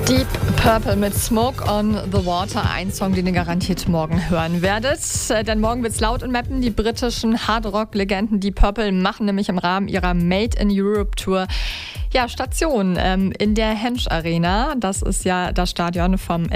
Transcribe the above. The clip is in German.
Deep Purple mit Smoke on the Water, ein Song, den ihr garantiert morgen hören werdet. Denn morgen wird's laut in Meppen. Die britischen Hardrock-Legenden Deep Purple machen nämlich im Rahmen ihrer Made in Europe Tour Station in der Hensch Arena. Das ist ja das Stadion vom